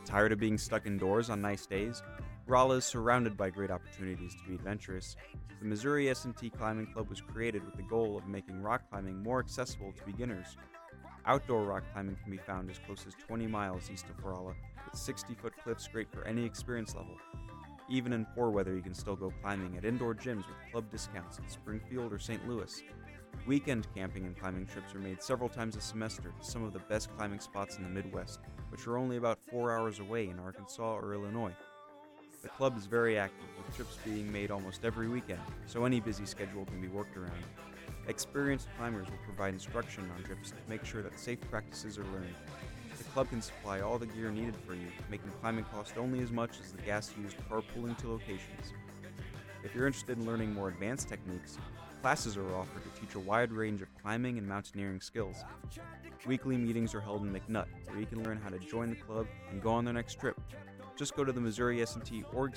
Tired of being stuck indoors on nice days? Rolla is surrounded by great opportunities to be adventurous. The Missouri S&T Climbing Club was created with the goal of making rock climbing more accessible to beginners. Outdoor rock climbing can be found as close as 20 miles east of Rolla, with 60-foot cliffs great for any experience level. Even in poor weather, you can still go climbing at indoor gyms with club discounts in Springfield or St. Louis. Weekend camping and climbing trips are made several times a semester to some of the best climbing spots in the Midwest, which are only about 4 hours away in Arkansas or Illinois. The club is very active, with trips being made almost every weekend, so any busy schedule can be worked around. Experienced climbers will provide instruction on trips to make sure that safe practices are learned. The club can supply all the gear needed for you, making climbing cost only as much as the gas used carpooling to locations. If you're interested in learning more advanced techniques, classes are offered to teach a wide range of climbing and mountaineering skills. Weekly meetings are held in McNutt, where you can learn how to join the club and go on their next trip. Just go to the Missouri S&T org